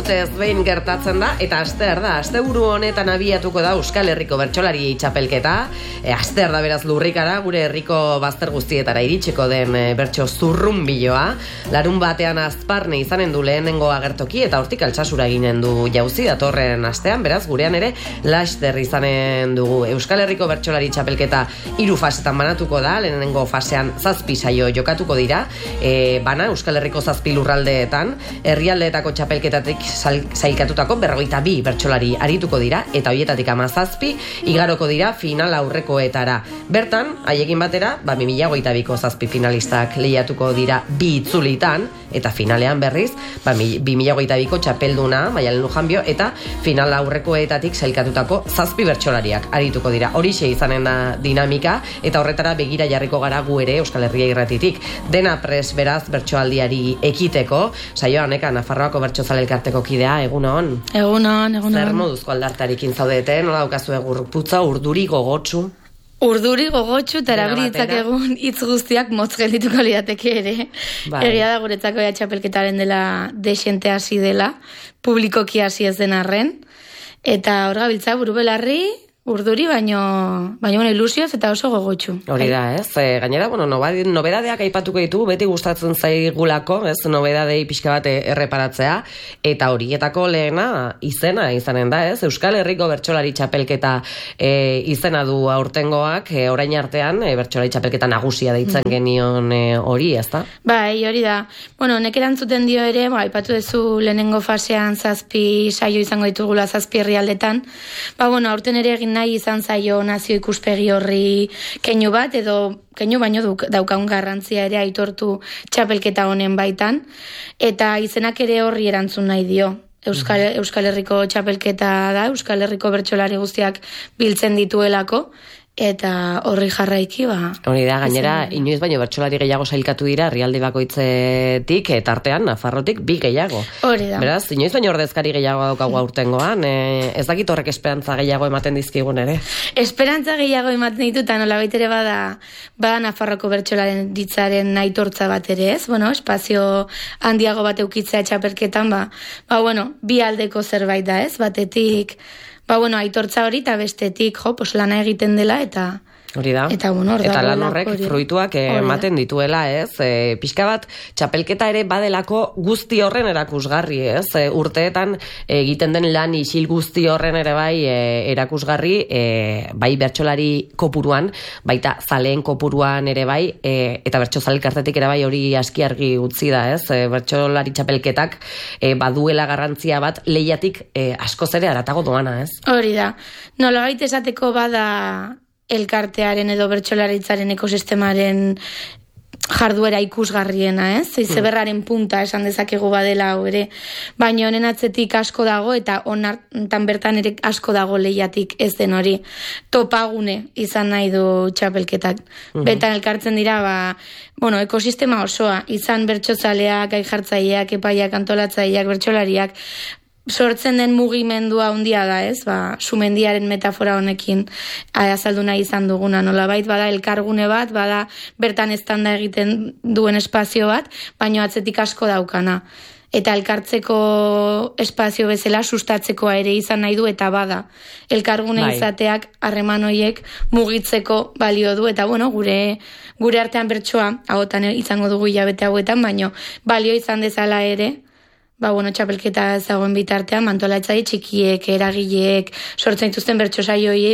urtez behin gertatzen da, eta asteburu honetan abiatuko da Euskal Herriko bertsolari txapelketa. Astear da beraz lurrikara, gure herriko bazter guztietara iritsiko den bertso zurrunbiloa. Larun batean Azparne izanen du lehenengo agertoki, eta hortik Altsasura eginen du jauzi datorren astean, beraz gurean ere Laster izanen dugu. Euskal Herriko bertsolari txapelketa 3 fasetan banatuko da, lehenengo fasean 7 saio jokatuko dira, bana Euskal Herriko 7 lurraldeetan, herrialdeetako txapelketatik sailkatutako 42 bertsolari arituko dira, eta hoietatik 17 igaroko dira final aurrekoetara. Bertan, haiekin batera, 2022ko 7 finalistak lehiatuko dira 2 itzulitan, eta finalean berriz, 2022ko txapelduna, Maialen Lujanbio, eta final aurrekoetatik sailkatutako 7 bertsolariak arituko dira. Horixe izanen da dinamika, eta horretara begira jarriko gara gu ere Euskal Herria Irratitik. Dena pres beraz bertsoaldiari ekiteko, saio honekan Nafarroako bertsozale elkarteko kidea, egunon. Egunon. Zer moduzko aldartarekin zaudete, nola daukazu egurputza, urduri gogotsu? Urduri gogotsu, eta erabilitzak egun hitz guztiak motz geldituko lirateke ere. Egia da guretzako txapelketaren dela desente hasi dela, publikoki hasi ez den arren, eta hor gabiltza buru belarri, urduri, baino ilusioz eta oso gogotsu. Hori da, ez? Gainera, nobedadeak aipatuko ditugu, beti gustatzen zaigulako, ez? Nobedadei pixka bat erreparatzea, eta horietako lehena izena izanen da, ez? Euskal Herriko bertsolari txapelketa izena du aurtengoak, orain artean, bertsolari txapelketa nagusia deitzen genion hori, ez da? Bai, hori da. Nek erantzuten dio ere, aipatu dezu lehenengo fasean 7 saio izango ditugula 7 herrialdetan, aurten ere egin nahi izan zaio nazio ikuspegi horri keinu bat, edo keinu baino daukagun garrantzia ere aitortu txapelketa honen baitan, eta izenak ere horri erantzun nahi dio. Euskal Herriko txapelketa da, Euskal Herriko bertsolari guztiak biltzen dituelako, eta horri jarraiki hori da, gainera, inoiz baino bertsolari gehiago sailkatu dira herrialde bakoitzetik, eta artean Nafarrotik 2 gehiago. Hori da. Beraz, inoiz baino ordezkari gehiago daukagu aurtengoan, ez dakit horrek esperantza gehiago ematen dizkigun ere. Esperantza gehiago ematen ditu, eta nolabait ere bada Nafarroko bertsolaren ditzaren aitortza bat ere, ez? Espazio handiago bat eukitzea txapelketan, bi aldeko zerbait da, ez? Batetik aitortza hori, eta bestetik, lana egiten dela, eta... Hori da, eta lan horrek fruituak ematen dituela, ez? Pixka bat, txapelketa ere badelako guzti horren erakusgarri, ez? Urteetan egiten den lan isil guzti horren ere bai erakusgarri, bai bertsolari kopuruan, baita zaleen kopuruan ere bai, eta bertsozale elkartetik ere bai hori aski argi utzi da, ez? Bertsolari txapelketak baduela garrantzia bat lehiatik askoz ere haratago doana, ez? Hori da, nolabait esateko bada elkartearen edo bertsolaritzaren ekosistemaren jarduera ikusgarriena, ez? Izeberraren punta esan dezakegu badela hau ere. Baina honen atzetik asko dago, eta honetan bertan ere asko dago lehiatik ez den hori. Topagune izan nahi du txapelketak. Betan elkartzen dira, ekosistema osoa, izan bertsozaleak, gaijartzaileak, epaiak, antolatzaileak, bertsolariak, sortzen den mugimendua handia da, ez? Sumendiaren metafora honekin azaldu nahi izan duguna, nolabait bada elkargune bat, bada bertan eztanda egiten duen espazio bat, baino atzetik asko daukana. Eta elkartzeko espazio bezala sustatzekoa ere izan nahi du, eta bada elkargune izateak harreman horiek mugitzeko balio du, eta gure artean bertsoa hauetan izango dugu hilabete hauetan, baino balio izan dezala ere, txapelketa zagoen bitartean, mantolatzaile txikiek, eragileek, sortzen dituzten bertso saioiei,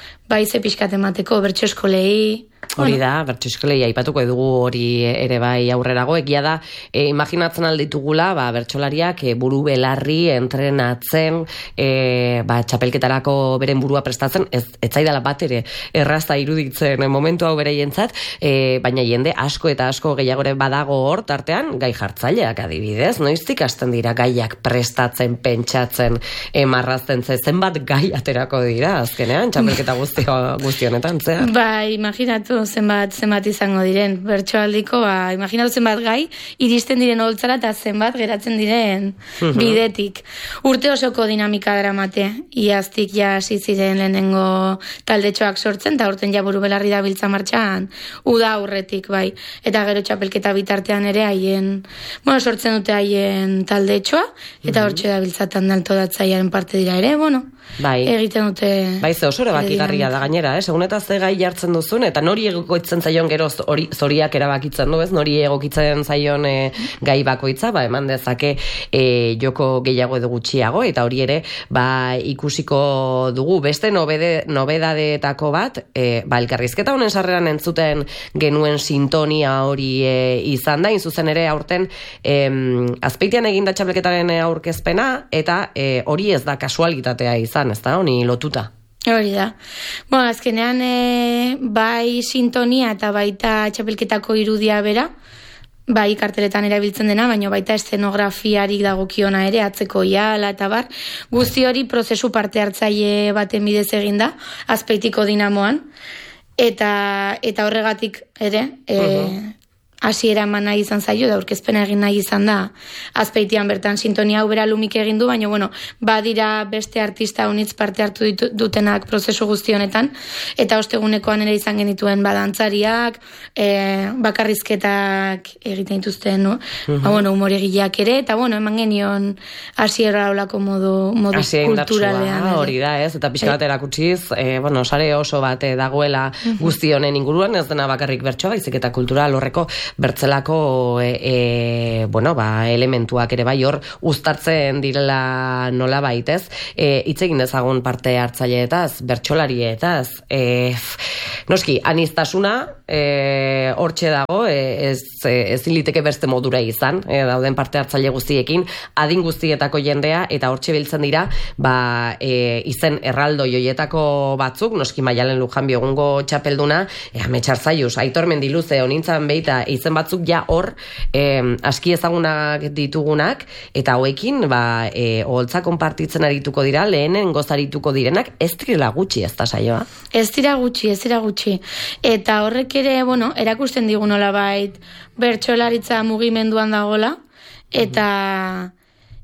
ze pixkat emateko, bertso eskolei. Hori da, bertso eskolei aipatuko dugu hori ere bai aurrerago, egia da, imaginatzen alditugula, bertsolariak buru belarri entrenatzen, txapelketarako beren burua prestatzen, ez zaidala bat ere errazta iruditzen momentu hau bereientzat, baina jende asko eta asko gehiagore badago hor tartean, gai jartzaileak adibidez, noiztik hasten dira gaiak prestatzen, pentsatzen, marrazten, zenbat gai aterako dira azkenean, txapelketa guzti honetan, zehar? Imaginatu imaginatu zenbat izango diren. Bertsoaldiko, imaginatu zenbat gai, iristen diren holtzara eta zenbat geratzen diren bidetik. Urte osoko dinamika dramate. Iaztik ja hasi ziren lehenengo taldetxoak sortzen, eta urten ja buru belarri da biltza martxan, uda aurretik, bai. Eta gero txapelketa bitartean ere sortzen dute haien taldetxoa, eta hortxe da biltzatan dalto datzaiaren parte dira ere, egiten dute... Bai, ze oso erabakigarria da gainera, segun eta ze gai jartzen duzun, eta nori egokitzen zaion gero zoriak erabakitzen du, nori egokitzen zaion gai bakoitza, eman dezake joko gehiago edo gutxiago, eta hori ere, ikusiko dugu, beste nobedadeetako bat, elkarrizketa honen sarreran entzuten genuen sintonia hori izan da, inzuzen ere aurten Azpeitian eginda txapelketaren aurkezpena, eta hori ez da kasualitatea izan, ez da, honi lotuta. Hori da. Azkenean bai sintonia eta baita txapelketako irudia bera, bai karteletan erabiltzen dena, baina baita eszenografiarik dagokiona ere, atzeko iala eta bar, guzti hori prozesu parte hartzaile baten bidez eginda, Azpeitiko Dinamoan, eta horregatik ere, hasiera eman nahi izan zaio, da aurkezpena egin nahi izan da, Azpeitian bertan sintonia hau bera Lumik egin du, baina badira beste artista unitz parte hartu dutenak prozesu guzti honetan, eta ostegunekoan ere izan genituen badantzariak, bakarrizketak egiten dituzten, humoregileak ere, eta eman genion hasiera olako modu kulturalean. Hori da, ez, eta pixka bat erakutsiz, sare oso bat dagoela guzti honen inguruan, ez dena bakarrik bertsoa, baizik eta kultural horreko bertzelako elementuak ere bai hor uztartzen direla nola baitez, hitz egin dezagun parte hartzaileetaz, bertsolarietaz, noski, aniztasuna hortxe dago, ez liteke beste modura izan, dauden parte hartzaile guztiekin, adin guztietako jendea, eta hortxe biltzen dira, izen erraldo joietako batzuk, noski Maialen Lujanbio egungo txapelduna, Amets Arzallus, Aitor Mendiluze, honintzan beita, izen batzuk ja hor aski ezagunak ditugunak, eta hoekin oholtza konpartitzen arituko dira, lehenen gozarituko direnak, ez direla gutxi ez da saioa? Ez dira gutxi. Eta horrek ere, erakusten digu nolabait bertsolaritza mugimenduan dagola, eta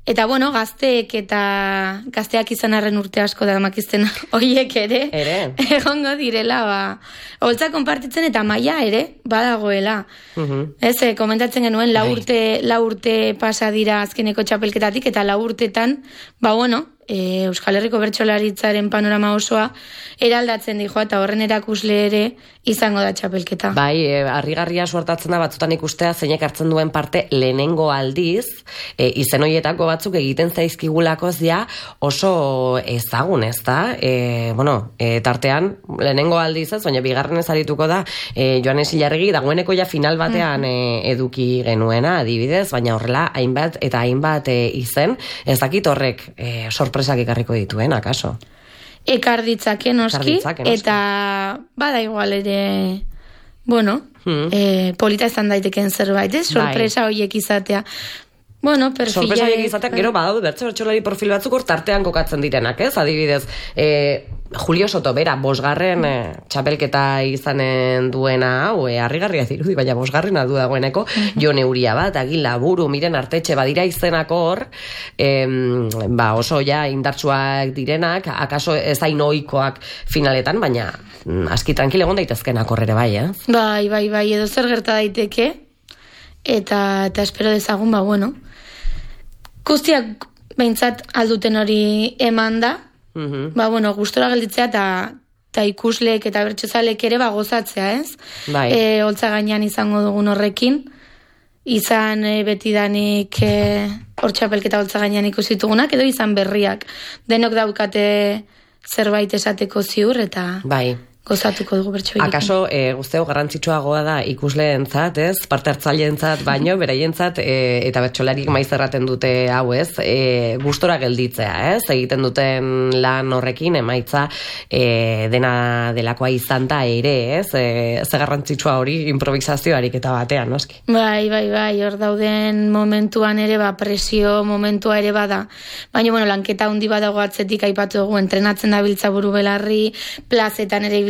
gazteak izan arren urte asko da makizten horiek ere, egongo direla, holtza konpartitzen eta maila ere badagoela. Komentatzen genuen, lau urte pasa dira azkeneko txapelketatik, eta 4 urtetan, Euskal Herriko bertsolaritzaren panorama osoa eraldatzen dijoa, eta horren erakusle ere izango da txapelketa. Bai, harrigarria suertatzen da batzutan ikustea zeinek hartzen duen parte lehenengo aldiz, izen horietako batzuk egiten zaizkigulakoz ja oso ezagun, ez da? Tartean, lehenengo aldiz ez, baina bigarren ez arituko da, Joanes Ilarregi dagoeneko ja final batean eduki genuena, adibidez, baina horrela hainbat eta hainbat izen, ez dakit horrek sorpresak ekarriko dituen, akaso? Ekar ditzake noski, eta bada igual ere, polita izan daiteken zerbait, sorpresa horiek izatea. Sorpresa horiek izatea, gero badaude bertsolari profil batzuk hor tartean kokatzen direnak, ez? Adibidez, Julio Soto, bera, 5. txapelketa izanen duena, harrigarria dirudi, baina 5. aldu dagoeneko, Jon Euria bat, Agila Buru, Miren Artetxe, badira izenako hor, oso ja indartsuak direnak, akaso ezain ohikoak finaletan, baina aski tranquil egon daitezkenak horrere bai, eh? Bai, edo zer gerta daiteke, eta espero dezagun, guztiak behintzat alduten hori eman da, gustora gelditzea eta ikusleek eta bertsozalek ere gozatzea, ez? Holtza gainean izango dugun horrekin, izan betidanik hor txapelketa holtza gainean ikusitugunak, edo izan berriak. Denok daukate zerbait esateko ziur, eta gozatuko dugu bertsoirekin. Akaso, guzteo garrantzitsuagoa da ikusleentzat, ez? Parte hartzaileentzat baino, beraientzat, eta bertsolarik maiz erraten dute hau, ez? Gustora gelditzea, ez? Egiten duten lan horrekin, emaitza dena delakoa izan da ere, ez? Ze garrantzitsua hori improvisazioarik eta batean, noski? Bai, hor dauden momentuan ere, presio momentua ere bada. Baina, lanketa handi badago atzetik aipatu dugu, entrenatzen da biltza buru belarri, plazetan ere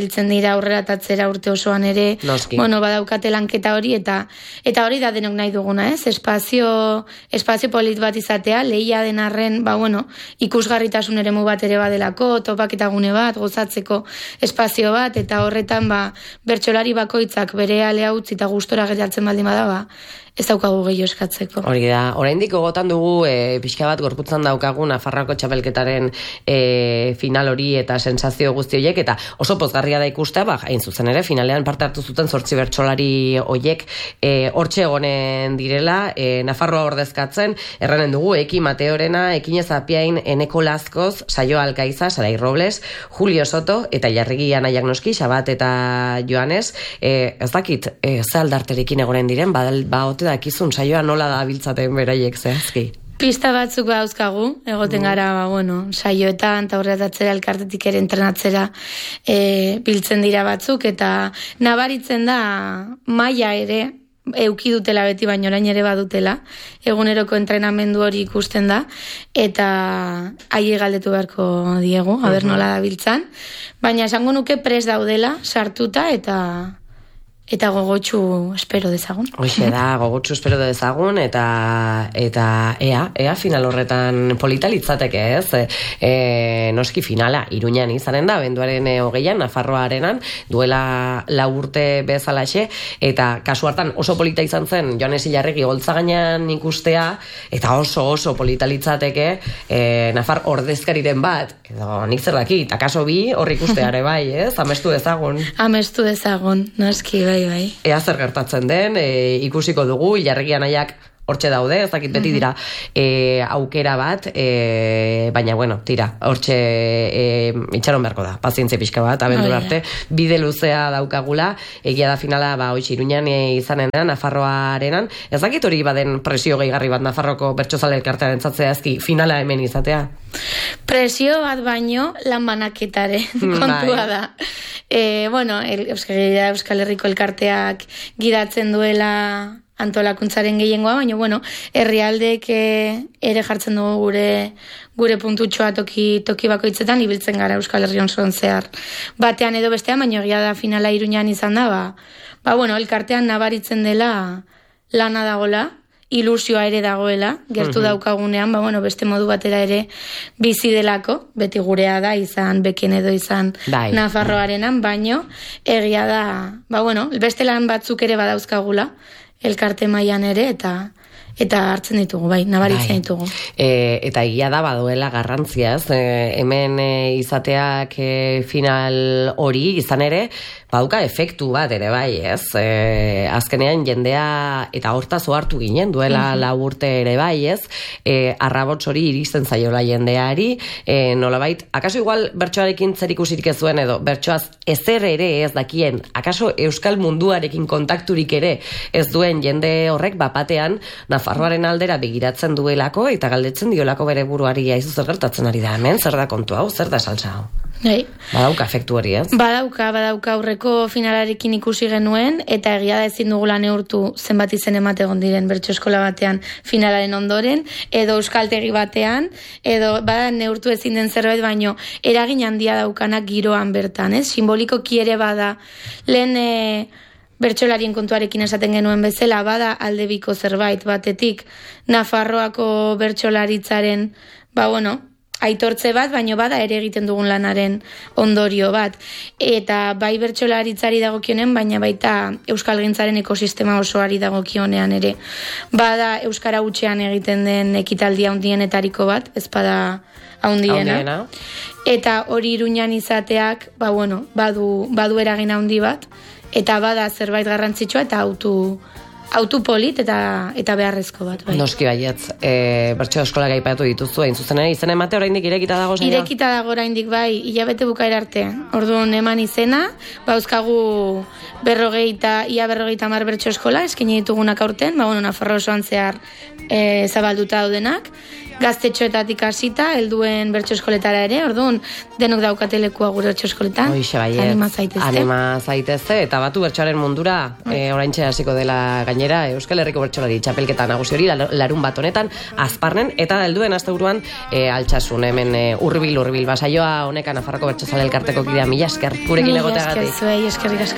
ibiltzen dira aurrera tatzera urte osoan ere, Noski. bueno, badaukate lanketa hori, eta hori da denok nahi duguna, ez? Espazio polit bat izatea, lehia den arren, bueno, ikusgarritasun eremu bat ere badelako, topaketagune bat, gozatzeko espazio bat, eta horretan, bertsolari bakoitzak bere alea utzi eta gustora geratzen baldin bada, ez daukagu gehiago eskatzeko. Hori da, oraindik gogotan dugu pixka bat gorputzan daukagu Nafarroako txapelketaren final hori eta sensazio guzti horiek, eta oso pozgarria da ikustea, hain zuzen ere, finalean parte hartu zuten 8 bertsolari horiek hortxe egonen direla, Nafarroa ordezkatzen, erranen dugu, Eki Mateorena, Ekinez Apiain, Eneko Lazkoz, Saio Alkaiza, Sarai Robles, Julio Soto, eta Jarregi Anaiak noski, Xabat eta Joanes, ez dakit, ze aldarterekin egonen diren, ote dakizun saioa nola da biltzaten beraiek zehazki. Pista batzuk dauzkagu, egoten gara, saioetan, eta horretatzera elkartetik ere entrenatzera biltzen dira batzuk, eta nabaritzen da maila ere, euki dutela beti, baino orain ere badutela, eguneroko entrenamendu hori ikusten da, eta aie galdetu beharko diegu, aber nola da biltzan, baina esango nuke pres daudela, sartuta, eta gogotsu espero dezagun. Hoxe da, gogotsu espero dezagun, eta ea final horretan polita litzateke, ez? Noski finala, Iruñan izanen da, abenduaren 20an, Nafarroa Arenan, duela 4 urte bezalaxe, eta kasu hartan oso polita izan zen, Joanes Ilarregi goltza gainean ikustea, eta oso polita litzateke, Nafar ordezkariren bat, edo nik zer daki, eta kaso bi hor ikusteare bai, ez? Amestu dezagun. Amestu dezagun, noski, bai. Ea zer gertatzen den, ikusiko dugu, Ilarregi Anaiak hortxe daude, ez dakit beti dira aukera bat, baina tira, hortxe itxaron beharko da, pazientzia pixka bat, abendur arte, bide luzea daukagula, egia da finala, hoxe Iruñan izanen da, Nafarroa Arenan, ez dakit hori baden presio gehigarri bat Nafarroko bertsozale elkartearen zatzea ezki finala hemen izatea? Presio bat baino, lan banaketare kontua da. Euskal Herriko elkarteak gidatzen duela antolakuntzaren gehiengoa, baina herrialdeek ere jartzen dugu gure puntutxoa toki bakoitzetan ibiltzen gara Euskal Herri osoan zehar. Batean edo bestean, baina egia da finala Iruñan izan da, elkartean nabaritzen dela lana dagoela, ilusioa ere dagoela, gertu daukagunean, beste modu batera ere bizi delako, beti gurea da, izan Beken edo izan Nafarroarenan, baino egia da, beste lan batzuk ere badauzkagula, elkarte mailan ere, eta hartzen ditugu, nabaritzen ditugu. Eta egia da baduela garrantziaz, hemen izateak final hori izan ere, baduka efektu bat ere ez? Azkenean jendea, eta hortaz ohartu ginen, duela 4 urte ere ez? Arrabots hori iristen zaiola jendeari, nolabait, akaso igual bertsoarekin zerikusirik ez zuen, edo bertsoaz ezer ere ez dakien, akaso euskal munduarekin kontakturik ere ez duen jende horrek bapatean, Nafarroaren aldera begiratzen duelako, eta galdetzen diolako bere buruari aizu zer gertatzen ari da hemen, zer da kontu hau, zer da salsa hau? Badauka efektu hori, ez? Badauka aurreko finalarekin ikusi genuen, eta egia da ezin dugula neurtu zenbat izen emate egon diren bertso eskola batean finalaren ondoren, edo euskaltegi batean, edo neurtu ezin den zerbait, baino eragin handia daukanak giroan bertan, ez? Simbolikoki ere bada, lehen bertsolarien kontuarekin esaten genuen bezala, bada aldebiko zerbait batetik, Nafarroako bertsolaritzaren, aitortze bat, baino bada ere egiten dugun lanaren ondorio bat. Eta bai bertsolaritzari dagokionen, baina baita euskalgintzaren ekosistema osoari dagokionean ere. Bada euskara hutsean egiten den ekitaldi handienetariko bat, ez bada handiena. Eta hori Iruñan izateak, badu eragin handi bat, eta bada zerbait garrantzitsua eta autu polit eta beharrezko bat. Noski baietz, bertso eskola gaipatu dituzu, hain zuzen ere, izen emate oraindik irekita dago zaila? Irekita dago oraindik hilabete bukaera arte. Orduan eman izena, bauzkagu 50 bertso eskola, eskaini ditugunak aurten, Nafarro osoan zehar zabalduta daudenak, gaztetxoetatik hasita, helduen bertso eskoletara ere, orduan denok daukatelekua gure bertso eskoletan. Hoixe baietz, anima zaitezte, eta batu bertsoaren mundura, oraintxe hasiko dela gainera gainera Euskal Herriko Bertsolari txapelketa nagusi hori larun bat honetan Azparnen, eta helduen asteburuan Altsasun hemen hurbil basaioa honekan Nafarroko Bertsozale elkarteko kidea, mila esker gurekin egoteagatik. Mila esker zuei, eskerrik asko.